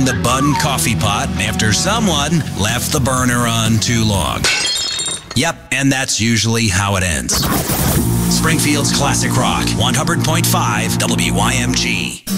in the Bun coffee pot after someone left the burner on too long. Yep, and that's usually how it ends. Springfield's Classic Rock, 100.5 WYMG.